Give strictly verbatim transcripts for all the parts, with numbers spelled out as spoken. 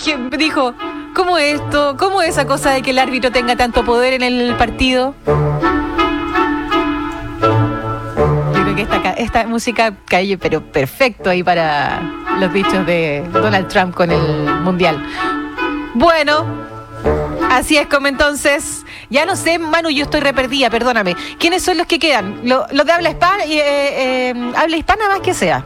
dijo, ¿cómo esto? ¿Cómo esa cosa de que el árbitro tenga tanto poder en el partido? Yo creo que esta, esta música cae, pero perfecto ahí para los dichos de Donald Trump con el Mundial. Bueno, así es como entonces... Ya no sé, Manu, yo estoy reperdida, perdóname. ¿Quiénes son los que quedan? Los lo de habla hispana, eh, eh, habla hispana más que sea.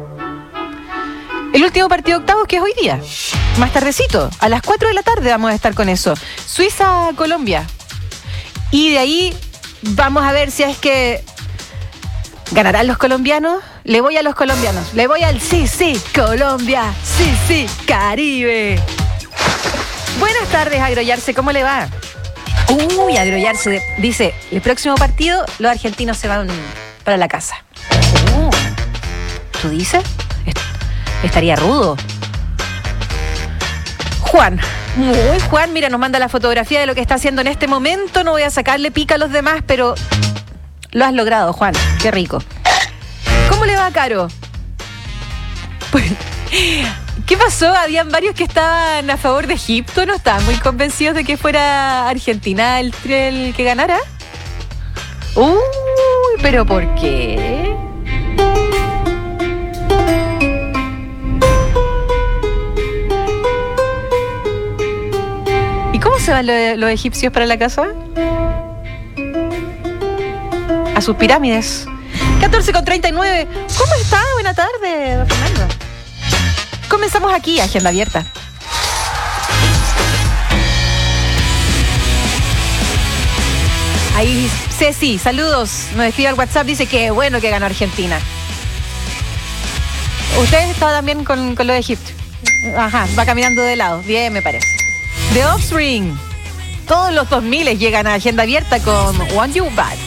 El último partido de octavos que es hoy día. Más tardecito, a las cuatro de la tarde vamos a estar con eso. Suiza-Colombia. Y de ahí vamos a ver si es que ganarán los colombianos. Le voy a los colombianos. Le voy al sí, sí, Colombia. Sí, sí, Caribe. Buenas tardes, Agroyarse, ¿cómo le va? Uy, Agroyarse dice, el próximo partido los argentinos se van para la casa. Uh, ¿Tú dices? Est- estaría rudo. Juan, muy Juan, mira, nos manda la fotografía de lo que está haciendo en este momento. No voy a sacarle pica a los demás, pero lo has logrado, Juan. Qué rico. ¿Cómo le va, Caro? Pues... ¿Qué pasó? Habían varios que estaban a favor de Egipto, ¿no? Estaban muy convencidos de que fuera Argentina el, el que ganara. Uy, ¿pero por qué? ¿Y cómo se van los, los egipcios para la casa? A sus pirámides. catorce con treinta y nueve. ¿Cómo está? Buena tarde, Fernando. Comenzamos aquí, Agenda Abierta. Ahí, Ceci, saludos. Nos escribe al WhatsApp, dice que bueno que ganó Argentina. ¿Usted está también con, con lo de Egipto? Ajá, va caminando de lado. Bien, me parece. The Offspring. Todos los dos mil llegan a Agenda Abierta con Want You Bad.